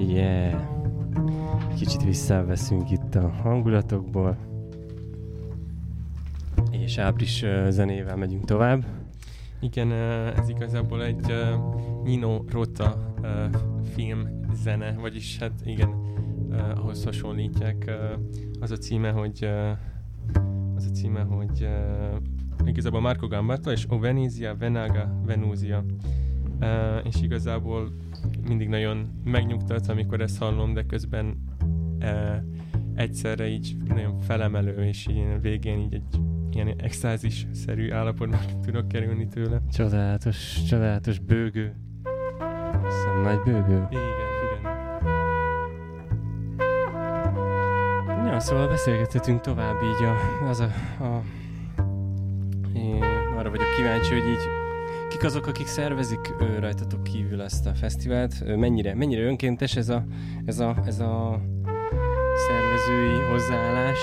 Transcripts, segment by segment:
Yeah. Kicsit visszaveszünk itt a hangulatokból. És április zenével megyünk tovább. Igen, ez igazából egy Nino Rota filmzene, vagyis hát igen, ahhoz hasonlítják. Az a címe, hogy igazából Marco Gambetta és O Venezia, Venaga, Venuzia. És igazából mindig nagyon megnyugtat, amikor ezt hallom, de közben egyszerre így nagyon felemelő, és így végén így egy ilyen extázis-szerű állapotban tudok kerülni tőle. Csodálatos bőgő. Szóval nagy bőgő. Igen. Ja, szóval beszélgethetünk tovább így én arra vagyok kíváncsi, hogy így kik azok, akik szervezik rajtatok kívül ezt a fesztivált? Mennyire önkéntes ez a szervezői hozzáállás?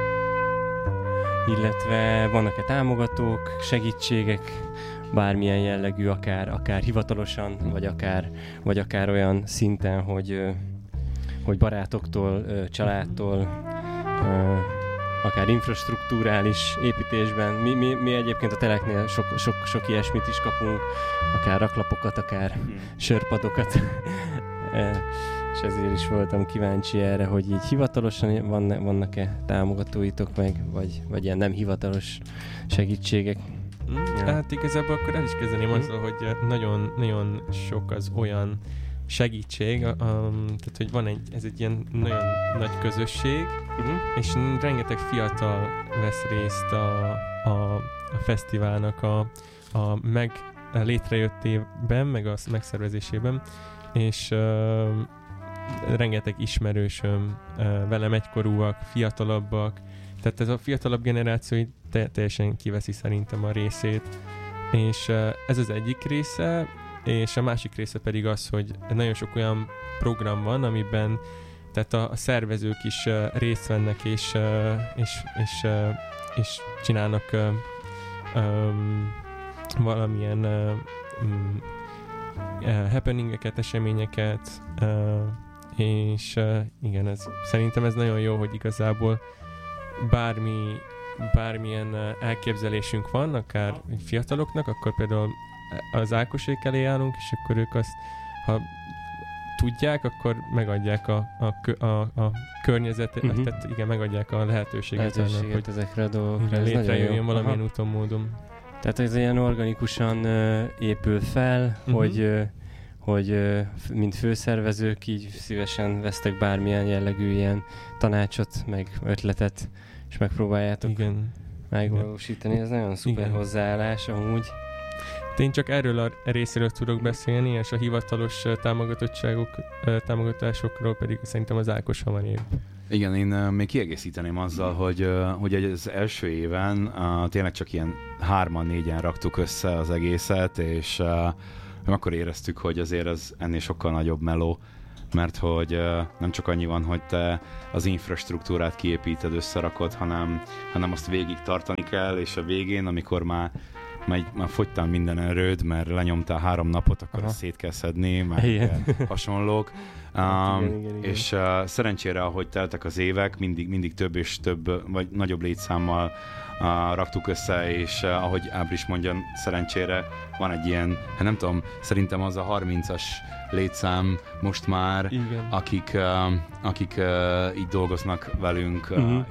Illetve vannak-e támogatók, segítségek, bármilyen jellegű, akár hivatalosan, vagy akár olyan szinten, hogy barátoktól, családtól, akár infrastrukturális építésben. Mi egyébként a teleknél sok ilyesmit is kapunk, akár raklapokat, akár sörpadokat. És ezért is voltam kíváncsi erre, hogy így hivatalosan vannak-e támogatóitok meg, vagy ilyen nem hivatalos segítségek. Ja. Hát igazából akkor el is kezdeném azzal, hogy nagyon sok az olyan segítség, tehát hogy ez egy ilyen nagyon nagy közösség, és rengeteg fiatal vesz részt a fesztiválnak a létrejöttében, meg a megszervezésében, és rengeteg ismerősöm, velem egykorúak, fiatalabbak, tehát ez a fiatalabb generáció teljesen kiveszi szerintem a részét, és ez az egyik része, és a másik része pedig az, hogy nagyon sok olyan program van, amiben tehát a szervezők is részt vennek, és csinálnak valamilyen happeningeket, eseményeket, és igen, szerintem ez nagyon jó, hogy igazából bármilyen elképzelésünk van, akár fiataloknak, akkor például az Ákosék elé állunk, és akkor ők azt, ha tudják, akkor megadják a környezetet, tehát igen, megadják a lehetőséget annak, hogy ezekre a dolgokra. Létrejöjjön valamilyen úton, módon. Tehát ez ilyen organikusan épül fel, hogy mint főszervezők így szívesen vesztek bármilyen jellegű ilyen tanácsot, meg ötletet, és megpróbáljátok megvalósítani. Ez nagyon szuper hozzáállás amúgy. Én csak erről a részéről tudok beszélni, és a hivatalos támogatásokról pedig szerintem az Ákos van év. Igen, én még kiegészíteném azzal, hogy az első éven tényleg csak ilyen 3-4-en raktuk össze az egészet, és akkor éreztük, hogy azért ez ennél sokkal nagyobb meló, mert hogy nem csak annyi van, hogy te az infrastruktúrát kiépíted, összerakod, hanem azt végig tartani kell, és a végén, amikor már fogytál minden erőd, mert lenyomtál 3 napot, akkor azt szét kell szedni, meg hasonlók. Igen. És szerencsére, ahogy teltek az évek, mindig több és több, vagy nagyobb létszámmal raktuk össze, és ahogy Ábris mondja, szerencsére van egy ilyen, hát nem tudom, szerintem az a 30-as létszám most már, akik így dolgoznak velünk,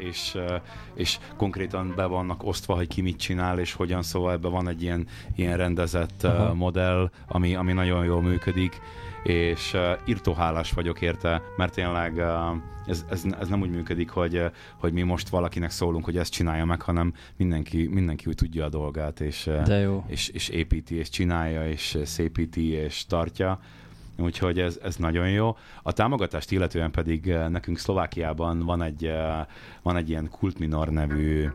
és konkrétan be vannak osztva, hogy ki mit csinál, és hogyan, szóval ebben van egy ilyen rendezett modell, ami nagyon jól működik, és írtó hálás vagyok érte, mert tényleg ez nem úgy működik, hogy mi most valakinek szólunk, hogy ezt csinálja meg, hanem mindenki úgy tudja a dolgát, és építi, és csinálja, és szépíti, és tartja. Úgyhogy ez nagyon jó. A támogatást illetően pedig nekünk Szlovákiában van egy ilyen Kultminor nevű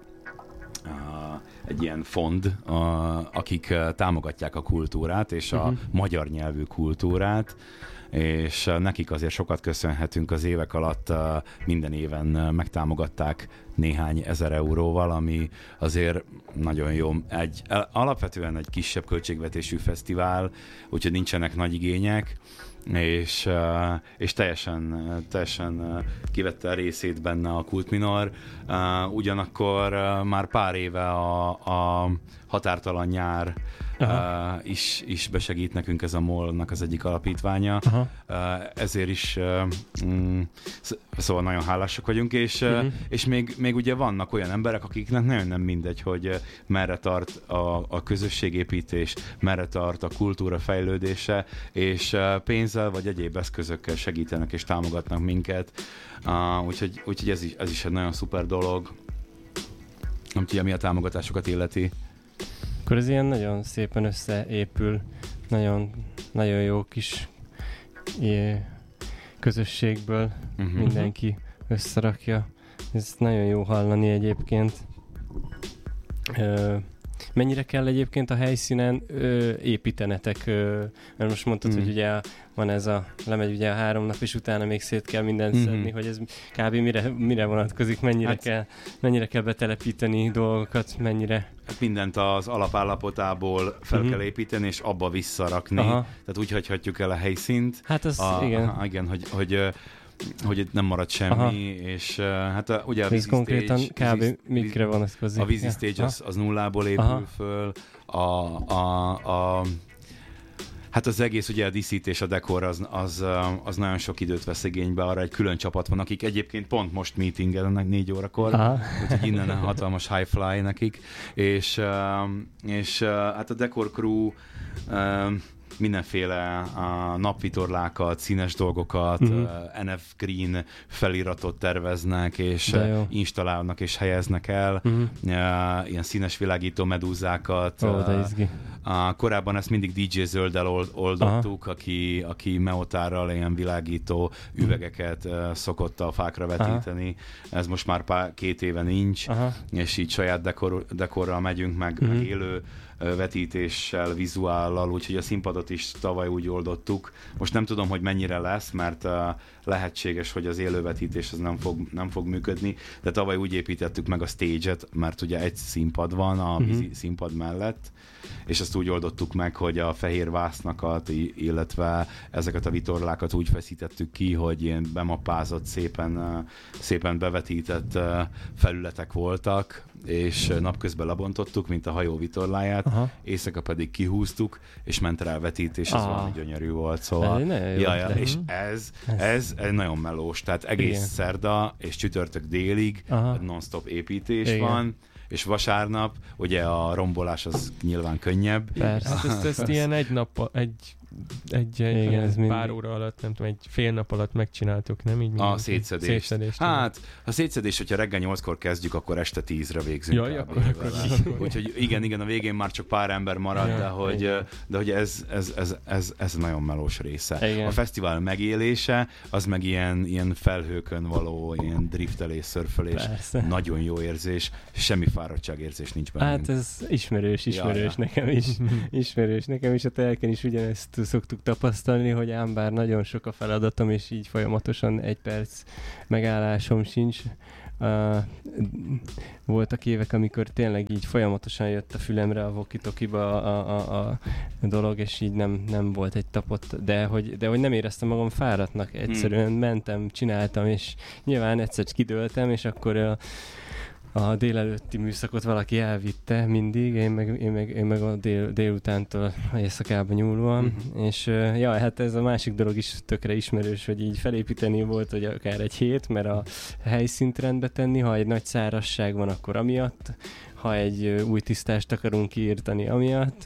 egy ilyen fond, akik támogatják a kultúrát és a magyar nyelvű kultúrát, és nekik azért sokat köszönhetünk az évek alatt, minden éven megtámogatták néhány ezer euróval, ami azért nagyon jó. Alapvetően egy kisebb költségvetésű fesztivál, úgyhogy nincsenek nagy igények, és teljesen kivette a részét benne a Kultminor. Ugyanakkor már pár éve a Határtalan Nyár is besegít nekünk, ez a MOL-nak az egyik alapítványa. Ezért is szóval nagyon hálásak vagyunk, és még ugye vannak olyan emberek, akiknek nagyon nem mindegy, hogy merre tart a közösségépítés, merre tart a kultúra fejlődése, és pénzzel vagy egyéb eszközökkel segítenek és támogatnak minket. Úgyhogy ez is egy nagyon szuper dolog. Nem tudja, mi a támogatásokat illeti. Akkor ez ilyen nagyon szépen összeépül, nagyon, nagyon jó kis közösségből mindenki összerakja. Ez nagyon jó hallani egyébként. Mennyire kell egyébként a helyszínen építenetek? Mert most mondtad, hogy ugye van ez lemegy ugye a 3 nap, és utána még szét kell mindent szedni, hogy ez kb. Mire vonatkozik, mennyire kell betelepíteni dolgokat, mennyire? Hát mindent az alapállapotából fel kell építeni, és abba visszarakni. Tehát úgy hagyhatjuk el a helyszínt. Hát az igen, hogy itt nem marad semmi, és hát ugye a vízi konkrétan kb. Mikre vonatkozik? A vízi stage az nullából épül föl, hát az egész ugye a díszítés, a dekor az nagyon sok időt vesz igénybe, arra egy külön csapat van, akik egyébként pont most meetingelnek 4 órakor, úgyhogy innen a hatalmas high fly nekik, és hát a decor crew mindenféle napvitorlákat, színes dolgokat, NF Green feliratot terveznek, és installálnak és helyeznek el, ilyen színes világító medúzákat. Korábban ezt mindig DJ Zölddel oldottuk, aki meotárral ilyen világító üvegeket szokott a fákra vetíteni. Ez most már 2 éve nincs, és így saját dekorral megyünk, meg élő vetítéssel, vizuállal, úgyhogy a színpadot is tavaly úgy oldottuk. Most nem tudom, hogy mennyire lesz, mert lehetséges, hogy az élővetítés az nem fog működni, de tavaly úgy építettük meg a stage-et, mert ugye egy színpad van a vízi színpad mellett, és ezt úgy oldottuk meg, hogy a fehér vásznakat, illetve ezeket a vitorlákat úgy feszítettük ki, hogy ilyen bemappázott, szépen bevetített felületek voltak, és napközben lebontottuk, mint a hajó vitorláját, éjszaka pedig kihúztuk, és ment rá a vetítés, ez valami gyönyörű volt, szóval. És ez nagyon melós, tehát egész szerda és csütörtök délig non-stop építés van, és vasárnap, ugye a rombolás az nyilván könnyebb. Persze. Hát ezt ilyen egy pár óra alatt, nem tudom, egy fél nap alatt megcsináltuk, nem így? A szétszedést. Hát, a szétszedés, hogyha reggel 8-kor kezdjük, akkor este 10-re végzünk. Jaj, akkor. Úgyhogy igen, a végén már csak pár ember marad, de hogy ez nagyon melós része. Igen. A fesztivál megélése, az meg ilyen felhőkön való, ilyen driftelés, szörfölés. Persze. Nagyon jó érzés, semmi fáradtságérzés nincs benne. Hát ez ismerős nekem is. Ismerős nekem is, a telken is ugyanezt szoktuk tapasztalni, hogy ám bár nagyon sok a feladatom, és így folyamatosan 1 perc megállásom sincs. Voltak évek, amikor tényleg így folyamatosan jött a fülemre a walkie-talkie-ba a dolog, és így nem volt egy tapot, de hogy nem éreztem magam fáradtnak. Egyszerűen mentem, csináltam, és nyilván egyszer kidőltem, és akkor a délelőtti műszakot valaki elvitte mindig, én meg a délutántól éjszakába nyúlóan, és hát ez a másik dolog is tökre ismerős, hogy így felépíteni volt, hogy akár egy hét, mert a helyszínt rendbe tenni, ha egy nagy szárazság van, akkor amiatt, ha egy új tisztást akarunk kiírtani amiatt,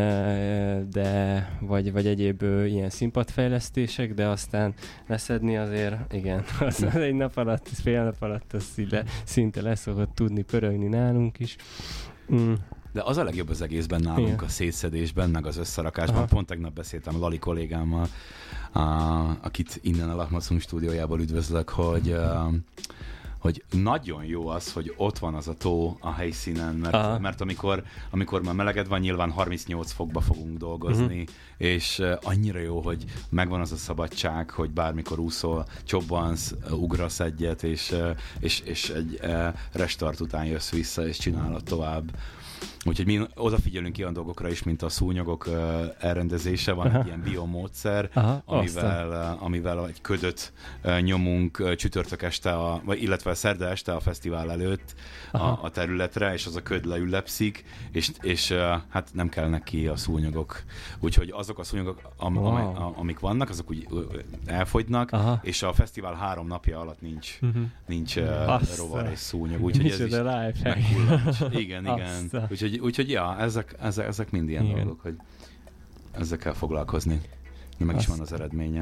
de vagy egyéb ilyen színpadfejlesztések, de aztán leszedni azért, igen, az egy nap alatt, fél nap alatt az szinte leszokott tudni pörögni nálunk is. De az a legjobb az egészben nálunk, a szétszedésben, meg az összerakásban. Pont tegnap beszéltem Lali kollégámmal, akit innen a Lakmacum stúdiójából üdvözlök, hogy nagyon jó az, hogy ott van az a tó a helyszínen, mert amikor már meleged van, nyilván 38 fokba fogunk dolgozni, és annyira jó, hogy megvan az a szabadság, hogy bármikor úszol, csobbansz, ugrasz egyet, és egy restart után jössz vissza, és csinálod tovább. Úgyhogy mi odafigyelünk ilyen dolgokra is, mint a szúnyogok elrendezése, van egy ilyen biomódszer, amivel egy ködöt nyomunk csütörtök este, illetve szerda este a fesztivál előtt a területre, és az a köd leülepszik, és hát nem kell neki a szúnyogok. Úgyhogy azok a szúnyogok, amik vannak, azok úgy elfogynak, és a fesztivál 3 napja alatt nincs rovar és szúnyog. Úgyhogy ez is megkullancs. Igen. Úgyhogy ja, ezek mind ilyen dolgok, hogy ezzel kell foglalkozni. De meg is van az eredménye.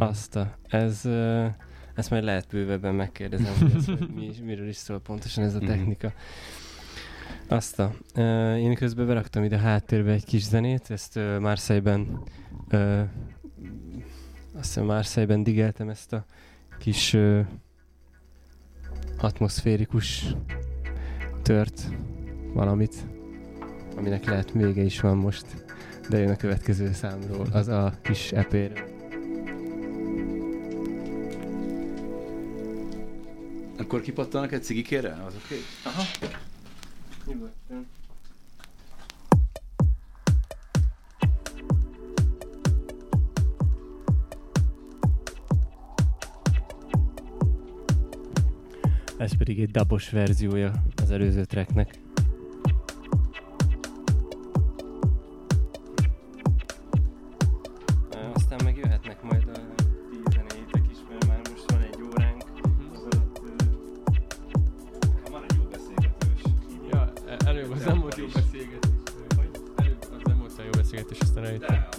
Ezt majd lehet bővebben megkérdezem, hogy miről is szól pontosan ez a technika. Én közben beraktam ide háttérbe egy kis zenét, ezt Marseille-ben digeltem ezt a kis atmoszférikus tört valamit, aminek lehet vége is van most, de jön a következő számról, az a kis EP-ről. Akkor kipattanak egy cigikére? Az oké? Aha. Nyugodtan. Ez pedig egy dabos verziója az előző tracknek. Aztán meg jöhetnek majd a zenéitek is, mert már most van egy óránk. Az alatt... Van egy jó beszélgetős. Ja, előbb az nem volt jó beszélgetés. Előbb az nem volt jó beszélgetés, aztán eljöttem.